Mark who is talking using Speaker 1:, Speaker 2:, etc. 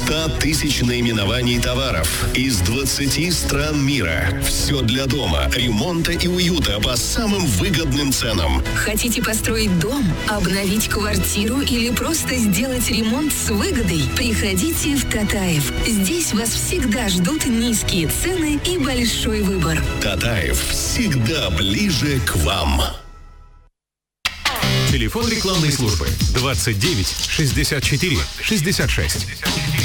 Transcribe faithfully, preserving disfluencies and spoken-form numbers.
Speaker 1: ста тысяч наименований товаров из двадцати стран мира. Все для дома, ремонта и уюта по самым выгодным ценам.
Speaker 2: Хотите построить дом, обновить квартиру или просто сделать ремонт с выгодой? Приходите в Татаев. Здесь вас всегда ждут низкие цены и большой выбор.
Speaker 1: Татаев всегда ближе к вам.
Speaker 3: Телефон рекламной службы двадцать девять шестьдесят четыре шестьдесят шесть.